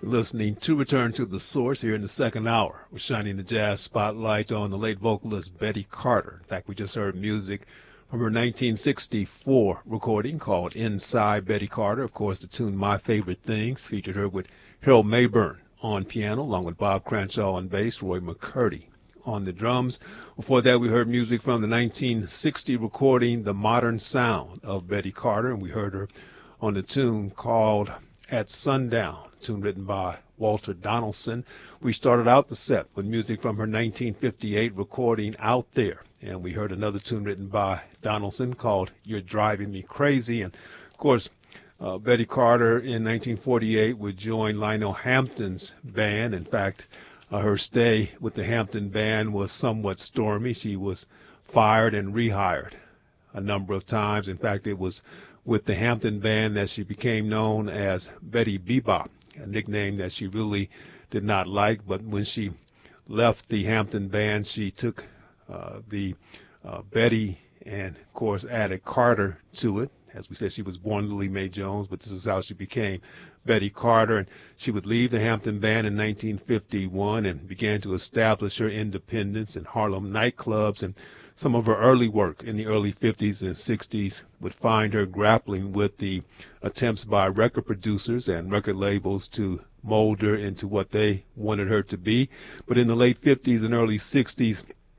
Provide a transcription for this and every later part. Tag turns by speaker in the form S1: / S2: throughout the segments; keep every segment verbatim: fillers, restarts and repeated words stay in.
S1: Listening to Return to the Source here in the second hour. We're shining the jazz spotlight on the late vocalist Betty Carter. In fact, we just heard music from her nineteen sixty-four recording called Inside Betty Carter. Of course, the tune My Favorite Things featured her with Harold Mayburn on piano, along with Bob Cranshaw on bass, Roy McCurdy on the drums. Before that, we heard music from the nineteen sixty recording The Modern Sound of Betty Carter, and we heard her on the tune called At Sundown, a tune written by Walter Donaldson. We started out the set with music from her nineteen fifty-eight recording Out There, and we heard another tune written by Donaldson called You're Driving Me Crazy. And of course, uh, Betty Carter in nineteen forty-eight would join Lionel Hampton's band. In fact, uh, her stay with the Hampton band was somewhat stormy. She was fired and rehired a number of times. In fact, it was with the Hampton band that she became known as Betty Bebop, a nickname that she really did not like. But when she left the Hampton band, she took uh, the uh, Betty and, of course, added Carter to it. As we said, she was born Lily Mae Jones, but this is how she became Betty Carter. And she would leave the Hampton band in nineteen fifty-one and began to establish her independence in Harlem nightclubs. And some of her early work in the early fifties and sixties would find her grappling with the attempts by record producers and record labels to mold her into what they wanted her to be. But in the late fifties and early sixties,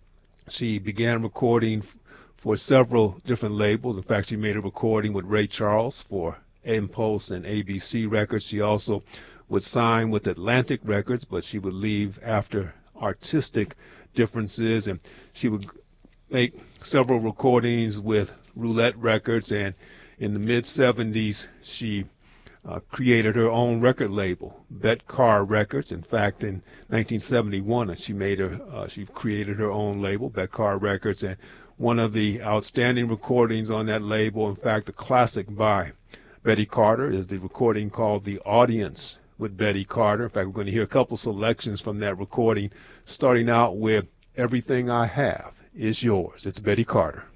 S1: she began recording for several different labels. In fact, she made a recording with Ray Charles for Impulse and A B C Records. She also would sign with Atlantic Records, but she would leave after artistic differences, and she would make several recordings with Roulette Records, and in the mid seventies she uh, created her own record label, Bet Carr Records. In fact, in nineteen seventy-one she made her uh, she created her own label, Bet Carr Records, and one of the outstanding recordings on that label, in fact a classic by Betty Carter, is the recording called The Audience with Betty Carter. In fact, we're going to hear a couple selections from that recording, starting out with Everything I Have Is Yours. It's Betty Carter.